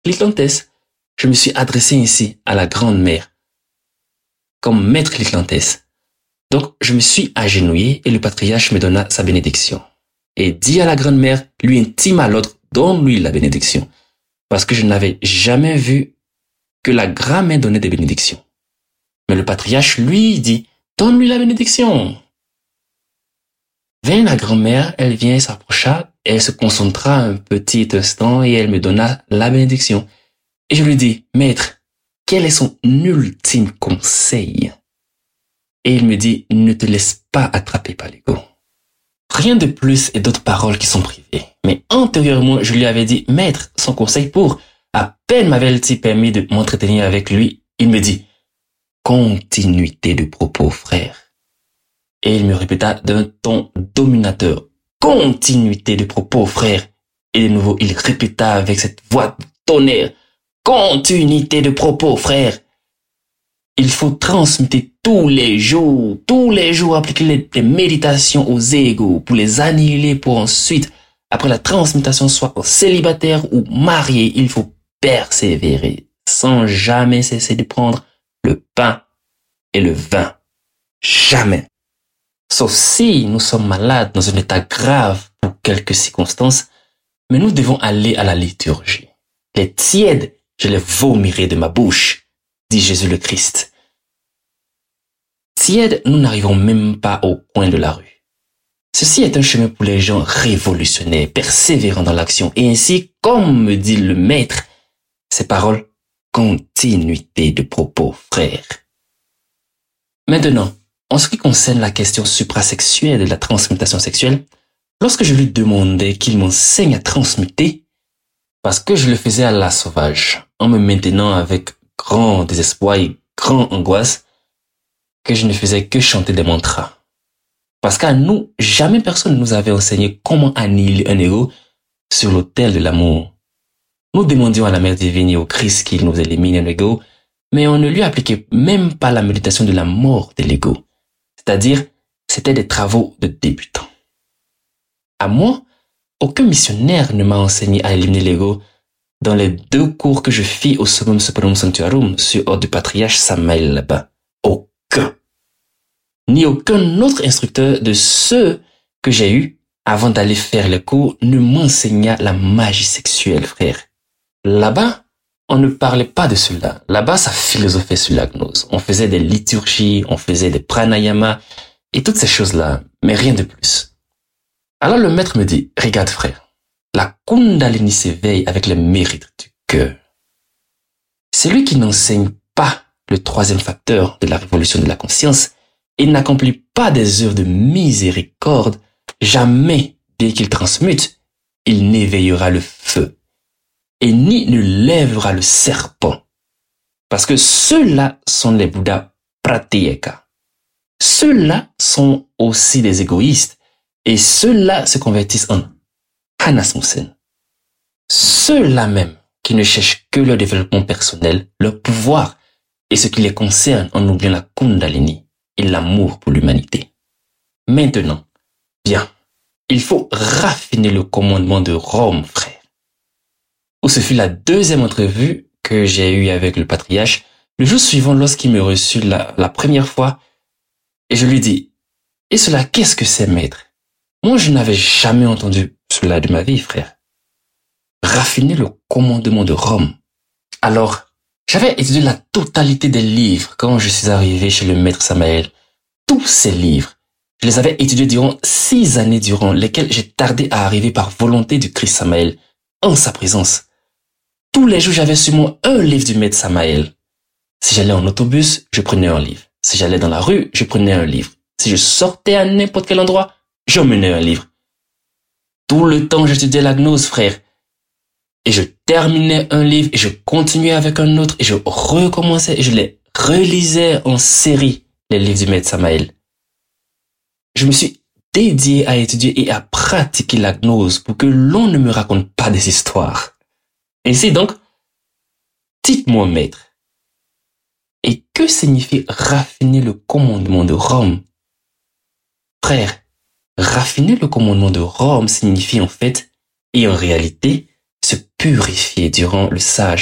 Clitlantes. Je me suis adressé ainsi à la grande-mère, comme maître Clitlantes. Donc, je me suis agenouillé et le patriarche me donna sa bénédiction. Et dit à la grande-mère, lui intima l'autre, donne-lui la bénédiction. Parce que je n'avais jamais vu que la grand-mère donnait des bénédictions. Mais le patriarche, lui, dit, donne-lui la bénédiction. Vint la grand-mère, elle vient et s'approcha, elle se concentra un petit instant et elle me donna la bénédiction. Et je lui dis, maître, quel est son ultime conseil? Et il me dit, ne te laisse pas attraper par l'ego. Rien de plus et d'autres paroles qui sont privées. Mais antérieurement, je lui avais dit, maître, son conseil pour, à peine m'avait-il permis de m'entretenir avec lui, il me dit, continuité de propos, frère. Et il me répéta d'un ton dominateur, continuité de propos, frère. Et de nouveau, il répéta avec cette voix de tonnerre, continuité de propos, frère. Il faut transmuter tous les jours, appliquer les méditations aux égos pour les annihiler pour ensuite, après la transmutation, soit célibataire ou marié, il faut persévérer sans jamais cesser de prendre le pain et le vin. Jamais. Sauf si nous sommes malades dans un état grave pour quelques circonstances, mais nous devons aller à la liturgie. Les tièdes, je les vomirai de ma bouche, dit Jésus le Christ. Tièdes, nous n'arrivons même pas au coin de la rue. Ceci est un chemin pour les gens révolutionnaires, persévérants dans l'action, et ainsi, comme me dit le maître, ces paroles, continuité de propos, frère. Maintenant, en ce qui concerne la question suprasexuelle de la transmutation sexuelle, lorsque je lui demandais qu'il m'enseigne à transmuter, parce que je le faisais à la sauvage, en me maintenant avec grand désespoir et grande angoisse, que je ne faisais que chanter des mantras. Parce qu'à nous, jamais personne ne nous avait enseigné comment annihiler un ego sur l'autel de l'amour. Nous demandions à la Mère divine et au Christ qu'il nous élimine un ego, mais on ne lui appliquait même pas la méditation de la mort de l'ego. C'est-à-dire, c'était des travaux de débutants. À moi, aucun missionnaire ne m'a enseigné à éliminer l'ego dans les 2 cours que je fis au Summum Superum Sanctuarum sur ordre du patriarche Samael là-bas. Aucun. Ni aucun autre instructeur de ceux que j'ai eus avant d'aller faire les cours ne m'enseigna la magie sexuelle, frère. Là-bas, on ne parlait pas de cela. Là-bas, ça philosophait sur la gnose. On faisait des liturgies, on faisait des pranayama et toutes ces choses-là, mais rien de plus. Alors le maître me dit, regarde frère, la Kundalini s'éveille avec les mérites du cœur. Celui qui n'enseigne pas le 3e facteur de la révolution de la conscience, il n'accomplit pas des œuvres de miséricorde, jamais, dès qu'il transmute, il n'éveillera le feu, et ni ne lèvera le serpent. Parce que ceux-là sont les Bouddhas pratyeka. Ceux-là sont aussi des égoïstes, et ceux-là se convertissent en Hanasmussen. Ceux-là même qui ne cherchent que leur développement personnel, leur pouvoir, et ce qui les concerne en oubliant la Kundalini et l'amour pour l'humanité. Maintenant, bien, il faut raffiner le commandement de Rome, frère. Où ce fut la 2e entrevue que j'ai eue avec le patriarche, le jour suivant lorsqu'il me reçut la première fois, et je lui dis, et cela, qu'est-ce que c'est, maître? Moi, je n'avais jamais entendu cela de ma vie, frère. Raffiner le commandement de Rome. Alors, j'avais étudié la totalité des livres quand je suis arrivé chez le maître Samael. Tous ces livres, je les avais étudiés durant 6 années durant lesquelles j'ai tardé à arriver par volonté du Christ Samael, en sa présence. Tous les jours, j'avais sur moi un livre du maître Samael. Si j'allais en autobus, je prenais un livre. Si j'allais dans la rue, je prenais un livre. Si je sortais à n'importe quel endroit, j'emmenais un livre. Tout le temps, j'étudiais la gnose, frère. Et je terminais un livre et je continuais avec un autre et je recommençais et je les relisais en série, les livres du maître Samael. Je me suis dédié à étudier et à pratiquer la gnose pour que l'on ne me raconte pas des histoires. Ainsi donc, dites-moi, maître, et que signifie raffiner le commandement de Rome? Frère, raffiner le commandement de Rome signifie en fait, et en réalité, se purifié durant le sage